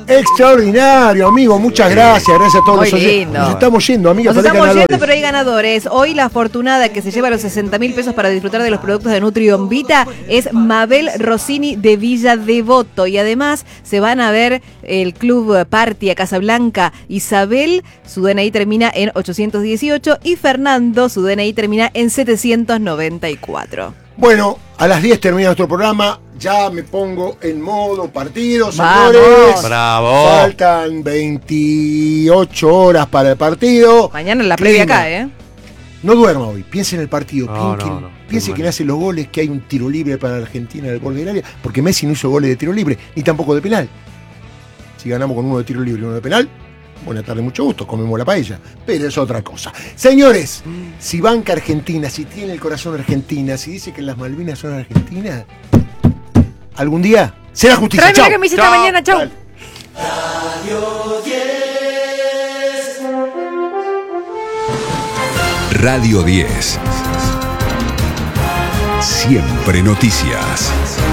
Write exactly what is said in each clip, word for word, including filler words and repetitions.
Extraordinario, amigo, muchas gracias, gracias a todos Muy los oyentes. lindo. Nos estamos yendo, amiga, Nos pero hay estamos ganadores. yendo, pero hay ganadores. Hoy la afortunada que se lleva los sesenta mil pesos para disfrutar de los productos de Nutrion Vita es Mabel Rossini de Villa Devoto. Y además se van a ver el Club Party a Casablanca. Isabel, su D N I termina en ochocientos dieciocho y Fernando, su D N I termina en setecientos noventa y cuatro. Bueno, a las diez termina nuestro programa. Ya me pongo en modo partido, ¡Vamos! señores. ¡Bravo! Faltan veintiocho horas para el partido. Mañana en la previa Clima. acá, ¿eh? No duerma hoy, piense en el partido. No, piense no, no, piense no, que no. hace los goles, que hay un tiro libre para Argentina en el borde del área, porque Messi no hizo goles de tiro libre, ni tampoco de penal. Si ganamos con uno de tiro libre y uno de penal, buena tarde, mucho gusto, comemos la paella, pero es otra cosa. Señores, si banca Argentina, si tiene el corazón Argentina, si dice que las Malvinas son Argentinas, algún día será justicia. Tráeme la Chau. camiseta Chau. mañana, chau. Dale. Radio diez. Siempre noticias.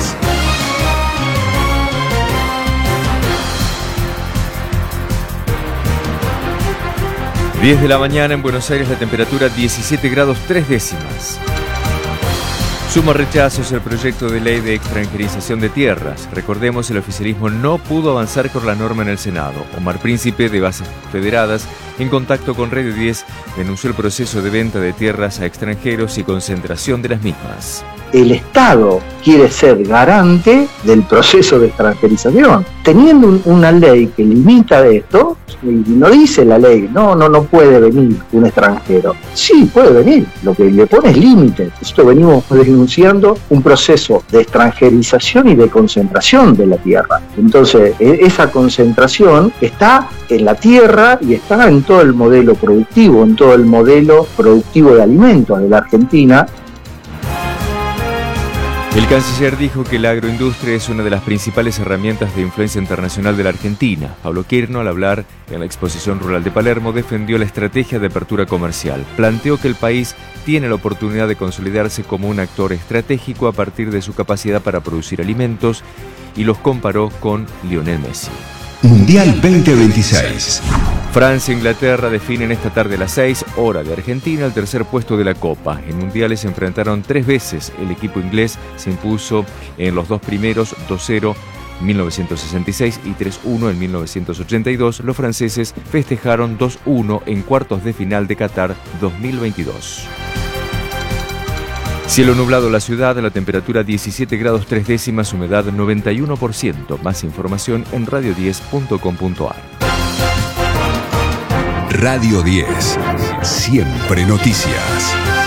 diez de la mañana en Buenos Aires, la temperatura diecisiete grados tres décimas. Suma rechazos el proyecto de ley de extranjerización de tierras. Recordemos, el oficialismo no pudo avanzar con la norma en el Senado. Omar Príncipe, de Bases Federadas, en contacto con Radio diez, denunció el proceso de venta de tierras a extranjeros y concentración de las mismas. El Estado quiere ser garante del proceso de extranjerización. Teniendo un, una ley que limita esto, y no dice la ley, no, no, no puede venir un extranjero. Sí, puede venir, lo que le pone es límite. Esto venimos denunciando un proceso de extranjerización y de concentración de la tierra. Entonces, esa concentración está en la tierra y está en todo el modelo productivo, en todo el modelo productivo de alimentos de la Argentina. El canciller dijo que la agroindustria es una de las principales herramientas de influencia internacional de la Argentina. Pablo Quirno, al hablar en la Exposición Rural de Palermo, defendió la estrategia de apertura comercial. Planteó que el país tiene la oportunidad de consolidarse como un actor estratégico a partir de su capacidad para producir alimentos y los comparó con Lionel Messi. Mundial veinte veintiséis. Francia e Inglaterra definen esta tarde a las seis, hora de Argentina, el tercer puesto de la Copa. En mundiales se enfrentaron tres veces. El equipo inglés se impuso en los dos primeros dos cero en mil novecientos sesenta y seis y tres uno en mil novecientos ochenta y dos. Los franceses festejaron dos uno en cuartos de final de Qatar dos mil veintidós. Cielo nublado en la ciudad, la temperatura diecisiete grados tres décimas, humedad noventa y uno por ciento. Más información en radio diez punto com punto a r. Radio diez. Siempre noticias.